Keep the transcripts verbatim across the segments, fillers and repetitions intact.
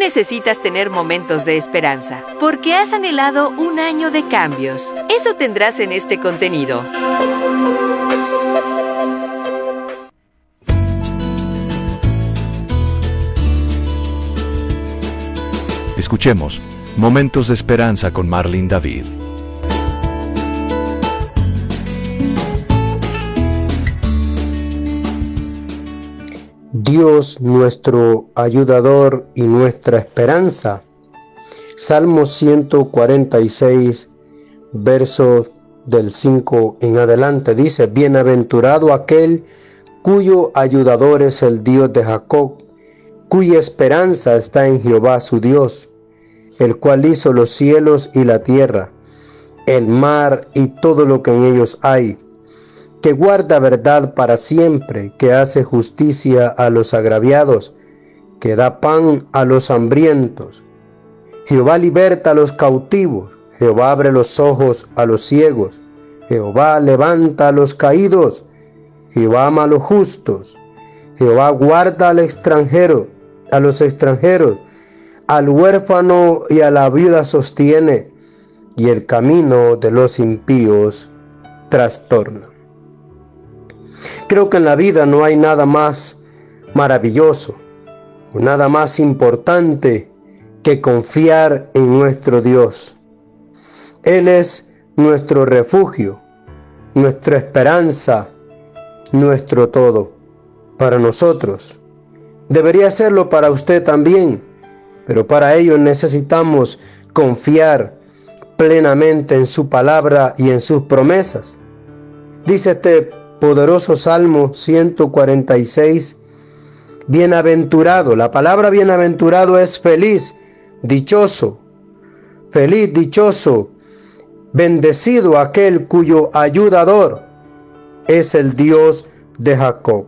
necesitas tener momentos de esperanza, porque has anhelado un año de cambios. Eso tendrás en este contenido. Escuchemos Momentos de Esperanza con Marlene David. Dios, nuestro ayudador y nuestra esperanza. Salmo ciento cuarenta y seis, verso del cinco en adelante, dice: Bienaventurado aquel cuyo ayudador es el Dios de Jacob, cuya esperanza está en Jehová su Dios, el cual hizo los cielos y la tierra, el mar y todo lo que en ellos hay, que guarda verdad para siempre, que hace justicia a los agraviados, que da pan a los hambrientos. Jehová liberta a los cautivos, Jehová abre los ojos a los ciegos, Jehová levanta a los caídos, Jehová ama a los justos, Jehová guarda al extranjero, a los extranjeros, al huérfano y a la viuda sostiene, y el camino de los impíos trastorna. Creo que en la vida no hay nada más maravilloso, nada más importante que confiar en nuestro Dios. Él es nuestro refugio, nuestra esperanza, nuestro todo para nosotros. Debería serlo para usted también, pero para ello necesitamos confiar plenamente en su palabra y en sus promesas. Dice este poderoso Salmo ciento cuarenta y seis, bienaventurado. La palabra bienaventurado es feliz, dichoso, feliz, dichoso, bendecido aquel cuyo ayudador es el Dios de Jacob.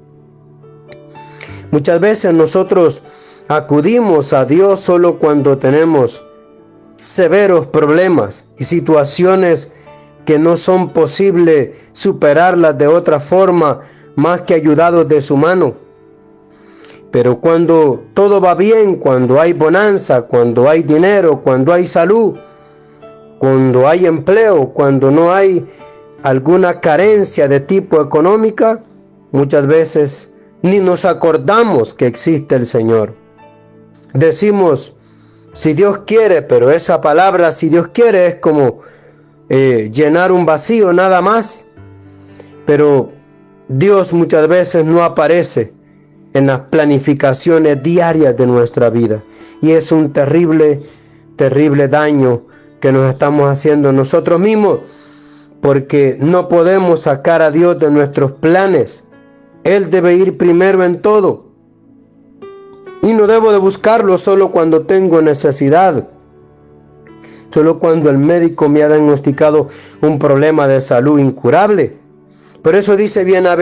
Muchas veces nosotros acudimos a Dios solo cuando tenemos severos problemas y situaciones que no son posible superarlas de otra forma más que ayudados de su mano. Pero cuando todo va bien, cuando hay bonanza, cuando hay dinero, cuando hay salud, cuando hay empleo, cuando no hay alguna carencia de tipo económica, muchas veces ni nos acordamos que existe el Señor. Decimos, si Dios quiere, pero esa palabra, si Dios quiere, es como Eh, llenar un vacío nada más, pero Dios muchas veces no aparece en las planificaciones diarias de nuestra vida, y es un terrible, terrible daño que nos estamos haciendo nosotros mismos, porque no podemos sacar a Dios de nuestros planes. Él debe ir primero en todo, y no debo de buscarlo solo cuando tengo necesidad, solo cuando el médico me ha diagnosticado un problema de salud incurable. Por eso dice, bienaventurado